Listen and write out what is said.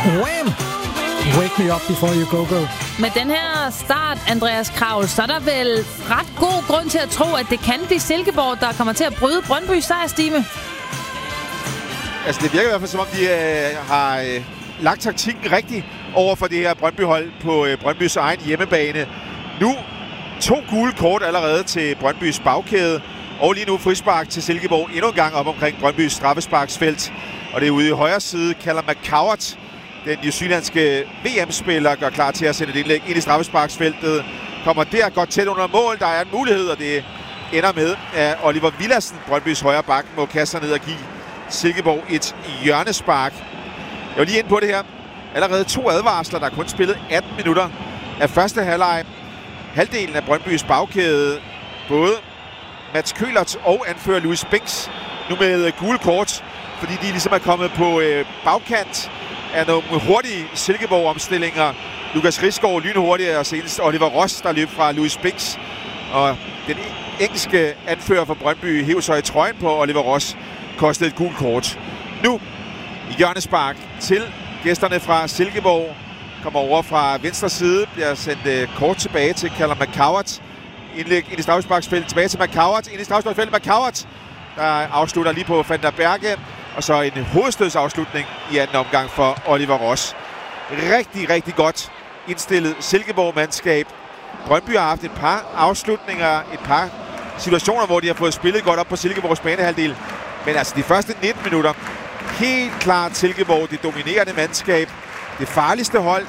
Wham! Wake me up before you go. Med den her start, Andreas Kraul, så er der vel ret god grund til at tro, at det kan blive Silkeborg, der kommer til at bryde Brøndbys sejrstime. Altså, det virker i hvert fald, som om de har lagt taktikken rigtigt over for det her Brøndby-hold på Brøndbys egen hjemmebane. Nu 2 gule kort allerede til Brøndbys bagkæde, og lige nu frispark til Silkeborg endnu en gang op omkring Brøndbys straffesparksfelt. Og det er ude i højre side, kalder McCowart, den newzealandske VM-spiller, gør klar til at sende et indlæg ind i straffesparksfeltet. Kommer der godt tæt under mål. Der er en mulighed, og det ender med, at Oliver Villadsen, Brøndbys højre bak, må kaste sig ned og give Silkeborg et hjørnespark. Jeg var lige inde på det her. Allerede 2 advarsler, der er kun spillet 18 minutter af første halvleg. Halvdelen af Brøndbys bagkæde, både Mats Køhlert og anfører Louis Binks, nu med gule kort, fordi de ligesom er kommet på bagkant af nogle hurtige Silkeborg-omstillinger. Lukas Risgaard lynhurtigt, og senest Oliver Ross, der løb fra Louis Binks. Og den engelske anfører for Brøndby hævde sig i trøjen på Oliver Ross, kostede et gult kort. Nu hjørnespark til gæsterne fra Silkeborg. Kommer over fra venstre side, bliver sendt kort tilbage til Callum McCowart. Indlæg ind i straffesparksfeltet, tilbage til McCowart. Ind i straffesparksfeltet, McCowart, der afslutter lige på Van der Berge. Og så en hovedstødsafslutning i anden omgang for Oliver Ross. Rigtig, rigtig godt indstillet Silkeborg-mandskab. Brøndby har haft et par afslutninger, et par situationer, hvor de har fået spillet godt op på Silkeborgs banehalvdel. Men altså de første 19 minutter, helt klart Silkeborg, det dominerende mandskab, det farligste hold